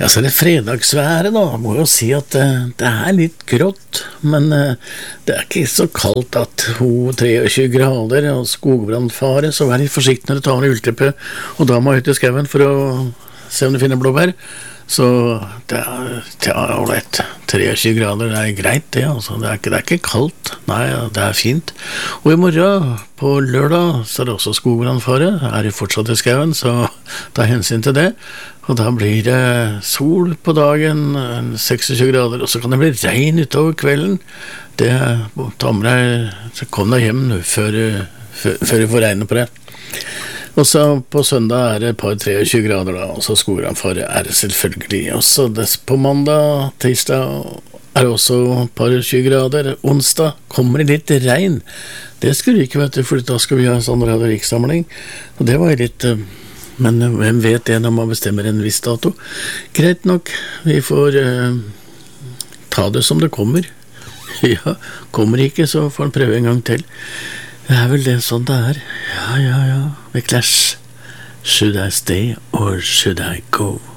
Ja, så er det fredagsværet da. Jeg må jo si at det er litt grått, men det er ikke så kaldt at 23 grader og skogbrannfare, så vær litt forsiktig når du tar med ullteppe, og da må jeg ut i skauen for å se om du finner blåbær. Så det er ålreit. 23 grader, det er greit det, altså. Det er ikke kaldt. Nei, det er fint. Og i morgen, på lørdag, så er det også skogbrannfare. Er det fortsatt i skauen, så ta hensyn til det. Og da blir det sol på dagen, 26 grader, og så kan det bli regn utover kvelden. Ta med deg, så kom deg hjem før du får regnet på det. Og så på søndag er det et par 23 grader da, og så skogbrannfare er det selvfølgelig. Og så på mandag, tirsdag er det også et par 20 grader. Onsdag kommer det litt regn. Det skulle vi ikke, vet du, for da skal vi ha en sånn riksamling. Og det var litt... Men hvem vet det når man bestemmer en viss dato? Greit nok, vi får ta det som det kommer. Ja, kommer ikke, så får han prøve en gang til. Det er vel det sånn det er. Ja. The Clash. Should I stay or should I go?